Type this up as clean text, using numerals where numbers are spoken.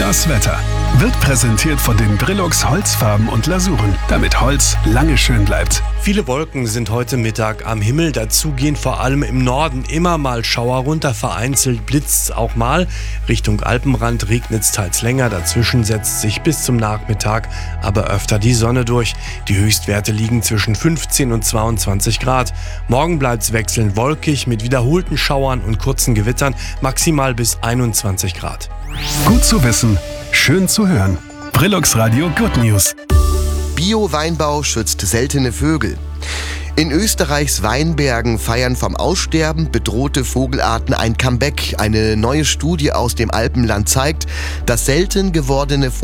Das Wetter wird präsentiert von den Brilux Holzfarben und Lasuren, damit Holz lange schön bleibt. Viele Wolken sind heute Mittag am Himmel. Dazu gehen vor allem im Norden immer mal Schauer runter. Vereinzelt blitzt's auch mal. Richtung Alpenrand regnet's teils länger. Dazwischen setzt sich bis zum Nachmittag aber öfter die Sonne durch. Die Höchstwerte liegen zwischen 15 und 22 Grad. Morgen bleibt's wechselnd wolkig mit wiederholten Schauern und kurzen Gewittern, maximal bis 21 Grad. Gut zu wissen, schön zu hören. Brilux Radio Good News. Bio-Weinbau schützt seltene Vögel. In Österreichs Weinbergen feiern vom Aussterben bedrohte Vogelarten ein Comeback. Eine neue Studie aus dem Alpenland zeigt, dass selten gewordene